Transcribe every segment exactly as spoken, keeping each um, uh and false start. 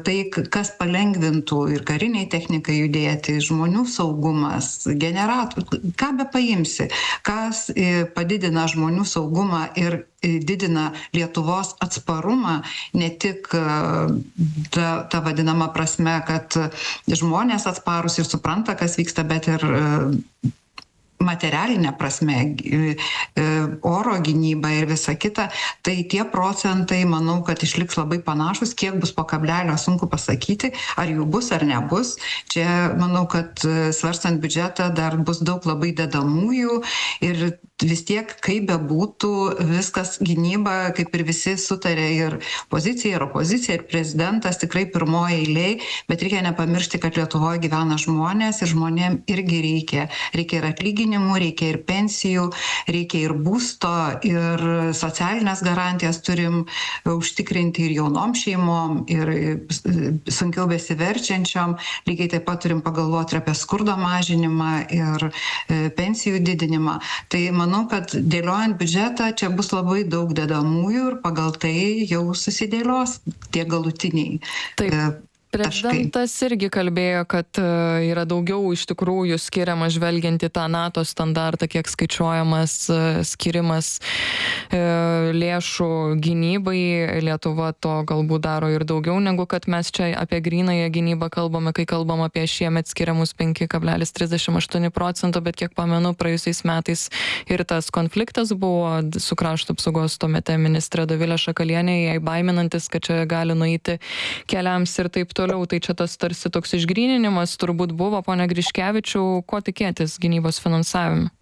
tai, kas palengvintų ir kariniai technikai judėti, žmonių saugumas, generatorių, ką be paimsi, kas padidina žmonių saugumą ir didina Lietuvos atsparumą, ne tik ta, ta vadinama prasme, kad žmonės atsparus ir supranta, kas vyksta, bet ir materialinė prasme, oro gynyba ir visa kita, tai tie procentai, manau, kad išliks labai panašus, kiek bus po kablelio, sunku pasakyti, ar jų bus ar nebus. Čia, manau, kad svarstant biudžetą dar bus daug labai dedamųjų ir vis tiek, kaip bebūtų, viskas gynyba, kaip ir visi sutarė, ir pozicija, ir opozicija, ir prezidentas tikrai pirmoje eilėje, bet reikia nepamiršti, kad Lietuvoje gyvena žmonės ir žmonėm irgi reikia. Reikia ir atlyginimų, reikia ir pensijų, reikia ir būsto, ir socialinės garantijas turim užtikrinti ir jaunom šeimom, ir sunkiau besiverčiančiom. Lygiai taip pat turim pagalvoti apie skurdo mažinimą ir pensijų didinimą. Tai manau, kad dėliojant biudžetą čia bus labai daug dedamųjų ir pagal tai jau susidėlios tie galutiniai. Taip. Prezidentas irgi kalbėjo, kad yra daugiau iš tikrųjų skiriama žvelgiant į tą NATO standartą, kiek skaičiuojamas skirimas lėšų gynybai. Lietuva to galbūt daro ir daugiau, negu kad mes čia apie grynąją gynybą kalbame, kai kalbam apie šiemet skiriamus penki kablelis trisdešimt aštuoni procento, bet kiek pamenu, praėjusiais metais ir tas konfliktas buvo su krašto apsaugos tuomete ministrė Dovilė Šakalienė, jai baiminantis, kad čia gali nueiti keliams ir taip toliau. Toliau, tai čia tas tarsi toks išgryninimas turbūt buvo, pone Griškevičiau, ko tikėtis gynybos finansavime?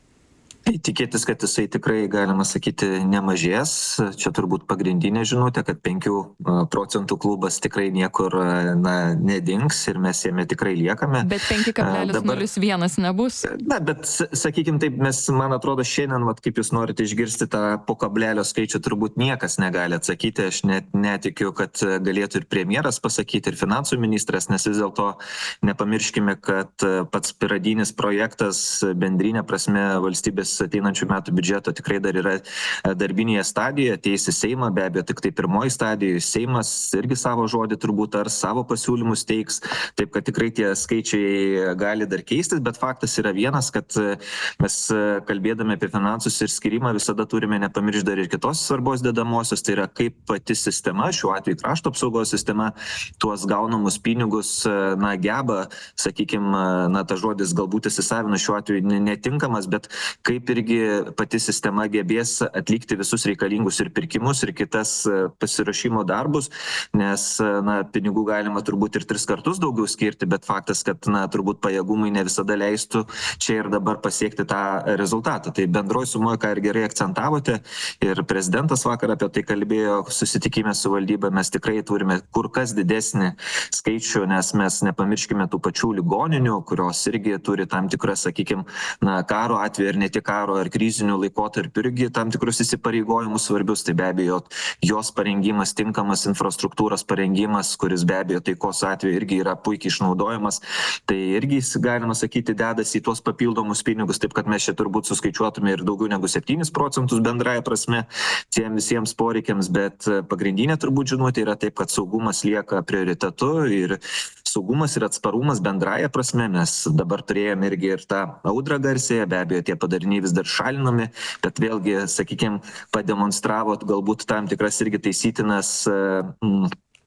Tikėtis, kad jisai tikrai, galima sakyti, nemažės. Čia turbūt pagrindinė žinutė, kad penkių procentų klubas tikrai niekur na, nedings ir mes jame tikrai liekame. Bet penki kablelis nulis vienas nebus? Na, bet, sakykime taip, mes, man atrodo, šiandien, vat, kaip jūs norite išgirsti tą po kablelio skaičių, turbūt niekas negali atsakyti. Aš net netikiu, kad galėtų ir premjeras pasakyti, ir finansų ministras, nes vis dėlto nepamirškime, kad pats piradinis projektas bendrinė prasme valstybės ateinančių metų biudžeto tikrai dar yra darbinėje stadijoje, ateis į Seimą, be abejo, tik tai pirmoji stadijoje. Seimas irgi savo žodį turbūt ar savo pasiūlymus teiks, taip kad tikrai tie skaičiai gali dar keistis, bet faktas yra vienas, kad mes kalbėdami apie finansus ir skirimą visada turime nepamiršti dar ir kitos svarbos dedamosios, tai yra kaip pati sistema, šiuo atveju krašto apsaugos sistema, tuos gaunamus pinigus, na, geba, sakykime, na, ta žodis galbūt įsisavina šiuo atveju netinkamas, bet kaip irgi pati sistema gebės atlikti visus reikalingus ir pirkimus, ir kitas pasirašymo darbus, nes, na, pinigų galima turbūt ir tris kartus daugiau skirti, bet faktas, kad, na, turbūt pajėgumai ne visada leistų čia ir dabar pasiekti tą rezultatą. Tai bendroji sumoje, ką ir gerai akcentavote, ir prezidentas vakar apie tai kalbėjo, susitikime su valdyba, mes tikrai turime kur kas didesnį skaičių, nes mes nepamirškime tų pačių ligoninių, kurios irgi turi tam tikras, sakykime, na, karo atveju ir ne tik karo ar krizinių laikotarpių irgi tam tikrus įsipareigojimus svarbius, tai be abejo jos parengimas, tinkamas infrastruktūros parengimas, kuris be abejo taikos atveju irgi yra puikiai išnaudojamas, tai irgi galima sakyti dedasi į tuos papildomus pinigus, taip kad mes čia turbūt suskaičiuotume ir daugiau negu septynis procentus bendraja prasme tiem visiems poreikiams, bet pagrindinė turbūt žinutė yra taip, kad saugumas lieka prioritetu ir saugumas ir atsparumas bendraja prasme. Mes dabar turėjome irgi ir tą audrą garsėje, be abejo tie padariniai vis dar šalinami, bet vėlgi, sakykime, pademonstravot galbūt tam tikras irgi taisytinas mm,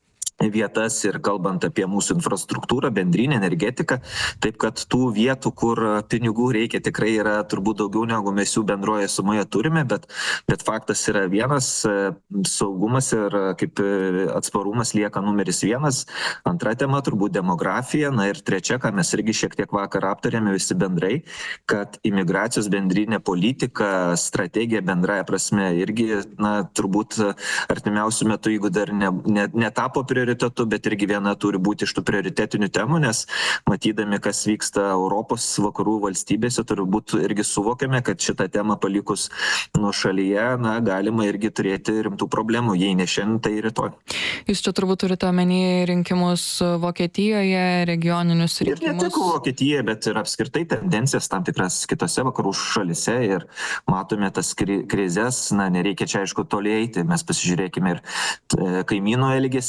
vietas ir kalbant apie mūsų infrastruktūrą, bendrinę energetiką, taip kad tų vietų, kur pinigų reikia, tikrai yra turbūt daugiau negu mes jų bendroje sumoje turime, bet, bet faktas yra vienas, saugumas ir kaip atsparumas lieka numeris vienas, antra tema turbūt demografija, na ir trečia, ką mes irgi šiek tiek vakar aptarėme visi bendrai, kad imigracijos bendrinė politika, strategija bendraja prasme irgi, na, turbūt artimiausių metų, jeigu dar ne, ne, netapo prioritetu, bet irgi viena turi būti iš tų prioritetinių temų, nes matydami, kas vyksta Europos vakarų valstybėse, turbūt irgi suvokiame, kad šitą temą palikus nuo šalyje, na, galima irgi turėti rimtų problemų, jei ne šiandien, tai rytoj. Jūs čia turbūt turite omeny rinkimus Vokietijoje, regioninius rinkimus. Ir ne tik Vokietijoje, bet ir apskritai tendencijas tam tikras kitose vakarų šalyse ir matome tas krizės, na, nereikia čia aišku toliai eiti, mes pasižiūrėkime ir kaimynų elgesį, mūsų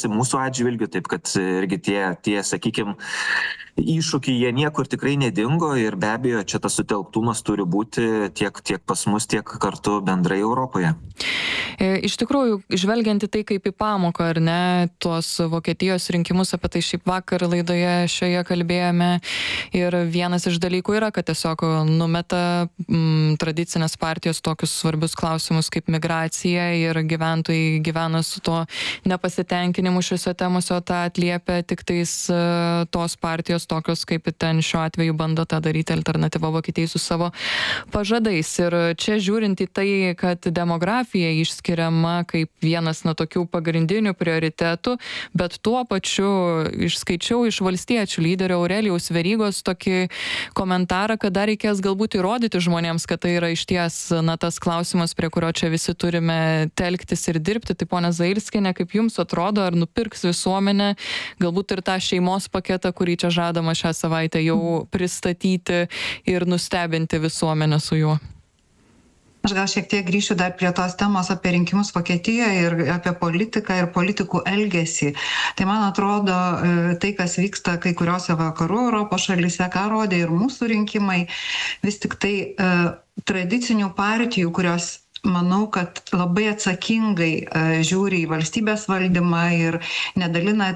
atžvilgiu, taip kad irgi tie, tie sakykime, iššūkiai jie niekur tikrai nedingo ir be abejo čia tas sutelktumas turi būti tiek, tiek pas mus, tiek kartu bendrai Europoje. Iš tikrųjų, žvelgiant į tai kaip į pamoką, ar ne, tuos Vokietijos rinkimus, apie tai šiaip vakar laidoje šioje kalbėjome, ir vienas iš dalykų yra, kad tiesiog numeta m, tradicinės partijos tokius svarbius klausimus kaip migracija ir gyventojai gyvena su to nepasitenkinimu šiuose temose, o tą atliepia tik tais uh, tos partijos tokios, kaip ten šiuo atveju bando tą daryti Alternatyva Vokietijai su savo pažadais. Ir čia žiūrint į tai, kad demografija išskiriama kaip vienas nuo tokių pagrindinių prioritetų, bet tuo pačiu išskaičiau iš valstiečių lyderio Aurelijaus Verygos tokį komentarą, kad dar reikės galbūt įrodyti žmonėms, kad tai yra išties na, tas klausimas, prie kurio čia visi turime telktis ir dirbti. Tai ponia Zailskienė, kaip jums atrodo, ar nupirks visuomenė galbūt ir tą šeimos paketą, kurį čia žadama šią savaitę jau pristatyti ir nustebinti visuomenę su juo? Aš gal šiek tiek grįšiu dar prie tos temos apie rinkimus Vokietijoje ir apie politiką ir politikų elgesį. Tai man atrodo, tai, kas vyksta kai kuriuose vakarų Europos šalyse, ką rodė ir mūsų rinkimai, vis tik tai tradicinių partijų, kurios manau, kad labai atsakingai žiūri į valstybės valdymą ir nedalina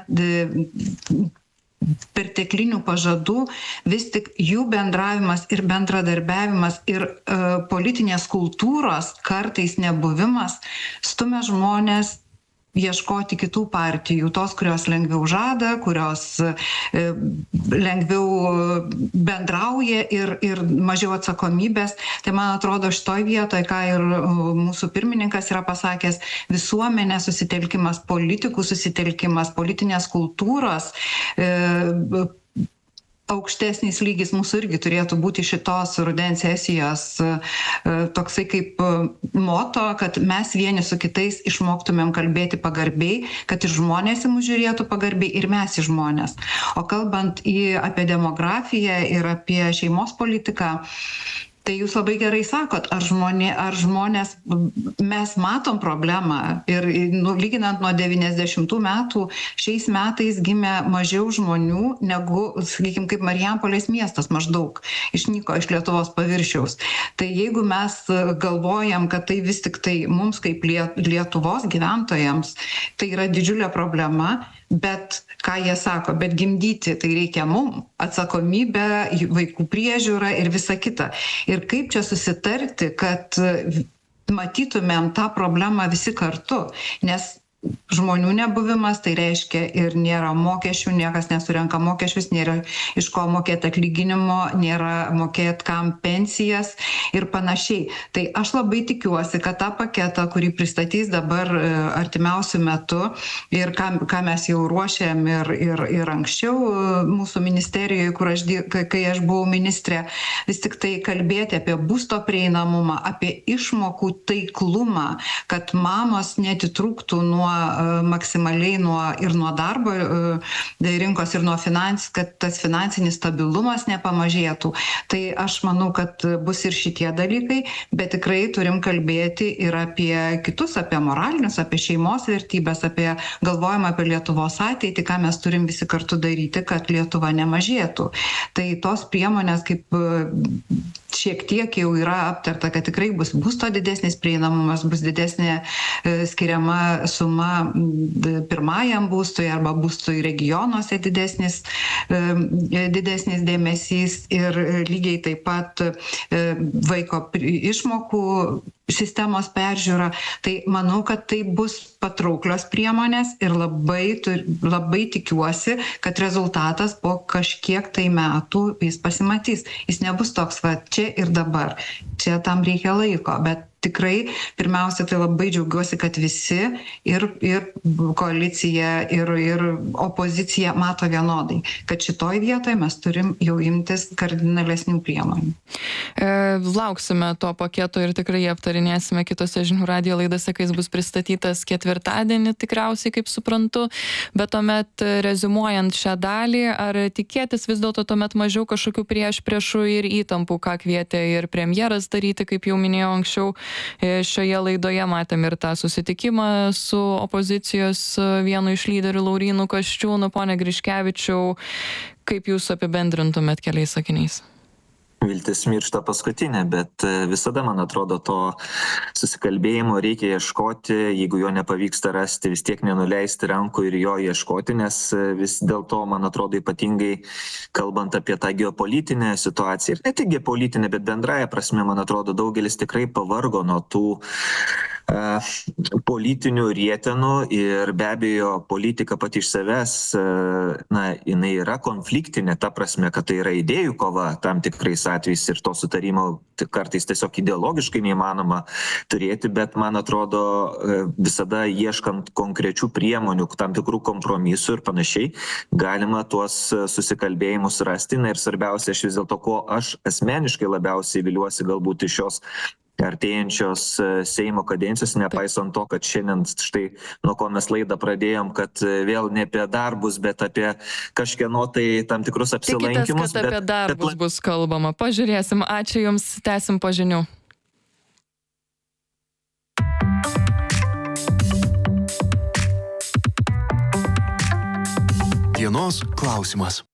perteklinių pažadų, vis tik jų bendravimas ir bendradarbiavimas ir e, politinės kultūros kartais nebuvimas stumia žmonės ieškoti kitų partijų, tos, kurios lengviau žada, kurios e, lengviau bendrauja ir, ir mažiau atsakomybės. Tai man atrodo šitoj vietoje, ką ir mūsų pirmininkas yra pasakęs, visuomenės susitelkimas, politikų susitelkimas, politinės kultūros e, aukštesnis lygis mūsų irgi turėtų būti šitos rudens sesijos toksai kaip moto, kad mes vieni su kitais išmoktumėm kalbėti pagarbiai, kad ir žmonės į mus žiūrėtų pagarbiai ir mes į žmonės. O kalbant į, apie demografiją ir apie šeimos politiką, tai jūs labai gerai sakot, ar, žmonė, ar žmonės, mes matom problemą ir nu, lyginant nuo devyniasdešimtų metų, šiais metais gimė mažiau žmonių negu, sakykime, kaip Marijampolės miestas maždaug išnyko iš Lietuvos paviršiaus. Tai jeigu mes galvojam, kad tai vis tik tai mums kaip Lietuvos gyventojams, tai yra didžiulė problema, bet ką jie sako, bet gimdyti tai reikia mum, atsakomybę, vaikų priežiūrą ir visa kita. Ir kaip čia susitarti, kad matytumėm tą problemą visi kartu, nes žmonių nebuvimas, tai reiškia ir nėra mokesčių, niekas nesurenka mokesčius, nėra iš ko mokėti atlyginimo, nėra mokėti kam pensijas ir panašiai. Tai aš labai tikiuosi, kad tą paketą, kurį pristatys dabar artimiausių metų ir ką, ką mes jau ruošėm ir, ir, ir anksčiau mūsų ministerijoje, kur aš, kai aš buvau ministrė, vis tik tai kalbėti apie būsto prieinamumą, apie išmokų taiklumą, kad mamos netitrūktų nuo maksimaliai nuo, ir nuo darbo rinkos ir nuo finans, kad tas finansinis stabilumas nepamažėtų. Tai aš manau, kad bus ir šitie dalykai, bet tikrai turim kalbėti ir apie kitus, apie moralinius, apie šeimos vertybės, apie galvojimą apie Lietuvos ateitį, ką mes turim visi kartu daryti, kad Lietuva nemažėtų. Tai tos priemonės, kaip šiek tiek jau yra aptarta, kad tikrai bus būsto didesnis prieinamumas, bus didesnė skiriama suma pirmajam būstui arba būstui regionuose didesnis, didesnis dėmesys ir lygiai taip pat vaiko išmokų sistemos peržiūra. Tai manau, kad tai bus patrauklios priemonės ir labai, labai tikiuosi, kad rezultatas po kažkiek tai metų jis pasimatys. Jis nebus toks, va, čia ir dabar. Čia tam reikia laiko, bet tikrai, pirmiausia, tai labai džiaugiuosi, kad visi ir, ir koalicija, ir, ir opozicija mato vienodai, kad šitoj vietoje mes turim jau imtis kardinalesnių priemonių. E, lauksime to paketo ir tikrai jį aptarinėsime kitose žinių radijo laidose, kai jis bus pristatytas ketvirtadienį, tikriausiai, kaip suprantu. Bet tuomet, reziumuojant šią dalį, ar tikėtis vis dėlto tuomet mažiau kažkokių prieš priešų ir įtampų, ką kvietė ir premjeras daryti, kaip jau minėjau anksčiau, šioje laidoje, matėm ir tą susitikimą su opozicijos vienu iš lyderių Laurynu Kasčiūnu. Pone Griškevičiau, kaip jūs apibendrintumėt keliais sakiniais? Viltis miršta paskutinė, bet visada, man atrodo, to susikalbėjimo reikia ieškoti, jeigu jo nepavyksta rasti, vis tiek nenuleisti rankų ir jo ieškoti, nes vis dėlto, man atrodo, ypatingai kalbant apie tą geopolitinę situaciją, ir ne tik geopolitinę, bet bendrąją prasme, man atrodo, daugelis tikrai pavargo nuo tų uh, politinių rietenų ir be abejo politika pati iš savęs, uh, na, jinai yra konfliktinė, ta prasme, kad tai yra idėjų kova tam tikrais atvejais ir to sutarimo kartais tiesiog ideologiškai neįmanoma turėti, bet man atrodo visada ieškant konkrečių priemonių, tam tikrų kompromisų ir panašiai, galima tuos susikalbėjimus rasti. Na ir svarbiausia, aš vis dėlto, ko aš asmeniškai labiausiai viliuosi galbūt iš šios artėjančios Seimo kadencijos, nepaisant to, kad šiandien štai nuo ko mes laidą pradėjom, kad vėl ne apie darbus, bet apie kažkieno tai tam tikrus apsilankymus. Tikitės, kad apie bet, darbus bet... bus kalbama. Pažiūrėsim. Ačiū Jums. Tęsim po žinių. Dienos klausimas.